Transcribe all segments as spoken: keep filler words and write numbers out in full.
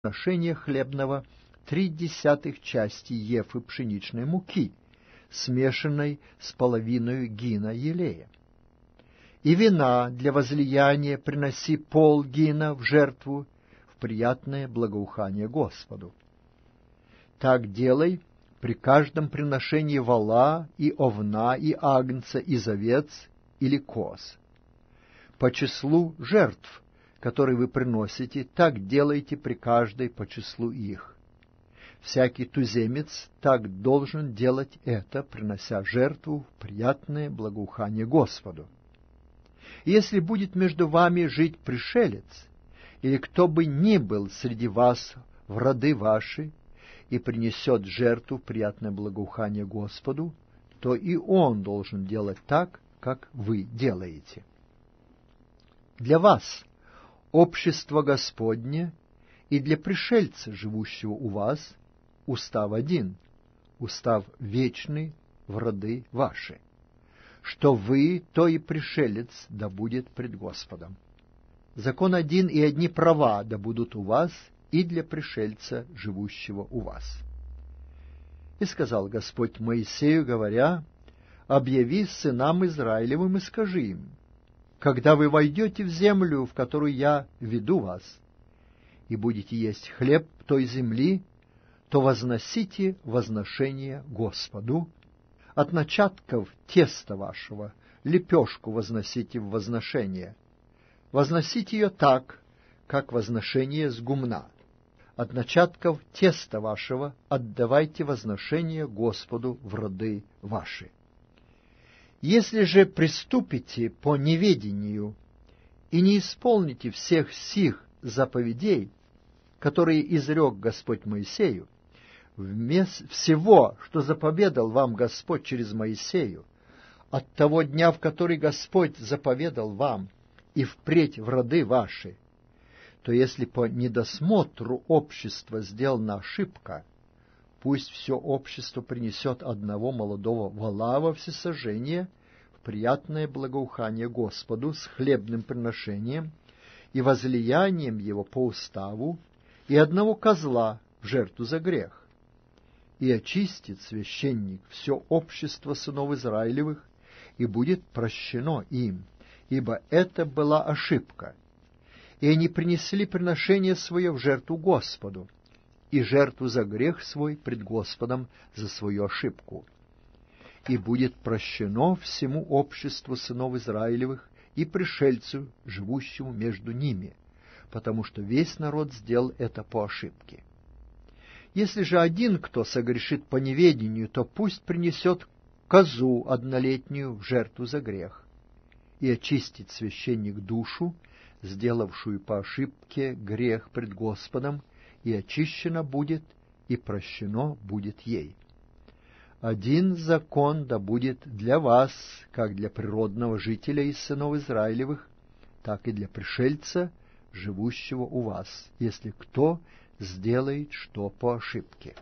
приношения хлебного три десятых части ефы пшеничной муки, смешанной с половиной гина елея. И вина для возлияния приноси пол гина в жертву, в приятное благоухание Господу. Так делай при каждом приношении вола и овна и агнца из овец или коз. По числу жертв, которые вы приносите, так делайте при каждой по числу их. Всякий туземец так должен делать это, принося жертву в приятное благоухание Господу. И если будет между вами жить пришелец, или кто бы ни был среди вас в роды ваши, и принесет жертву в приятное благоухание Господу, то и он должен делать так, как вы делаете. Для вас общество Господне и для пришельца, живущего у вас, устав один, устав вечный в роды ваши. Что вы, то и пришелец да будет пред Господом. Закон один и одни права да будут у вас и для пришельца, живущего у вас. И сказал Господь Моисею, говоря: «Объяви сынам Израилевым и скажи им: когда вы войдете в землю, в которую я веду вас, и будете есть хлеб той земли, то возносите возношение Господу. От начатков теста вашего лепешку возносите в возношение. Возносите ее так, как возношение с гумна. От начатков теста вашего отдавайте возношение Господу в роды ваши. Если же приступите по неведению и не исполните всех сих заповедей, которые изрек Господь Моисею, вместо всего, что заповедал вам Господь через Моисею, от того дня, в который Господь заповедал вам, и впредь в роды ваши, то если по недосмотру общества сделана ошибка, пусть все общество принесет одного молодого вола во всесожжение в приятное благоухание Господу с хлебным приношением и возлиянием его по уставу, и одного козла в жертву за грех. И очистит священник все общество сынов Израилевых, и будет прощено им, ибо это была ошибка. И они принесли приношение свое в жертву Господу, и жертву за грех свой пред Господом за свою ошибку. И будет прощено всему обществу сынов Израилевых и пришельцу, живущему между ними, потому что весь народ сделал это по ошибке. Если же один кто согрешит по неведению, то пусть принесет козу однолетнюю в жертву за грех, и очистит священник душу, сделавшую по ошибке грех пред Господом, и очищена будет, и прощено будет ей. Один закон да будет для вас, как для природного жителя из сынов Израилевых, так и для пришельца, живущего у вас, если кто сделает что по ошибке.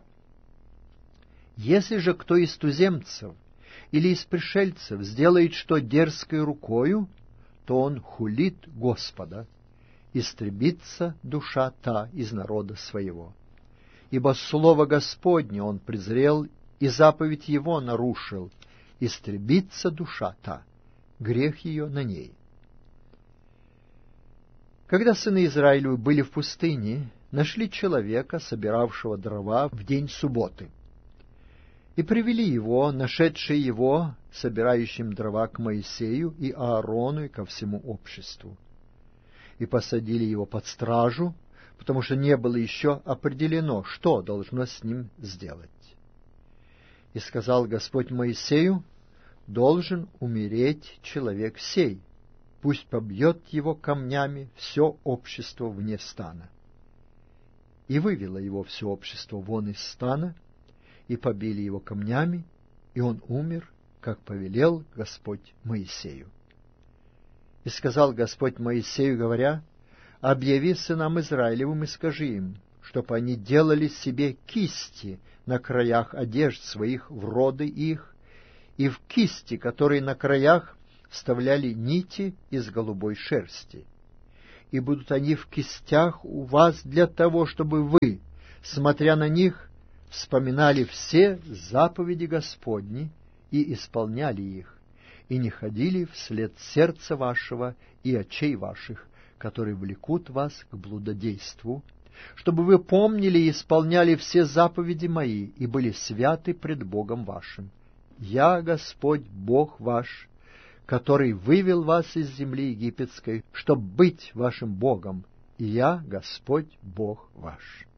Если же кто из туземцев или из пришельцев сделает что дерзкой рукою, то он хулит Господа, истребится душа та из народа своего. Ибо слово Господне он презрел, и заповедь его нарушил, истребится душа та, грех ее на ней. Когда сыны Израилевы были в пустыне, нашли человека, собиравшего дрова в день субботы, и привели его, нашедшие его, собирающим дрова, к Моисею и Аарону и ко всему обществу. И посадили его под стражу, потому что не было еще определено, что должно с ним сделать. И сказал Господь Моисею: должен умереть человек сей, пусть побьет его камнями все общество вне стана. И вывело его все общество вон из стана, и побили его камнями, и он умер, как повелел Господь Моисею. И сказал Господь Моисею, говоря: объяви сынам Израилевым и скажи им, чтоб они делали себе кисти на краях одежд своих в роды их, и в кисти, которые на краях вставляли нити из голубой шерсти, и будут они в кистях у вас для того, чтобы вы, смотря на них, вспоминали все заповеди Господни и исполняли их, и не ходили вслед сердца вашего и очей ваших, которые влекут вас к блудодейству, чтобы вы помнили и исполняли все заповеди мои и были святы пред Богом вашим. Я Господь Бог ваш, который вывел вас из земли египетской, чтобы быть вашим Богом, и я Господь Бог ваш».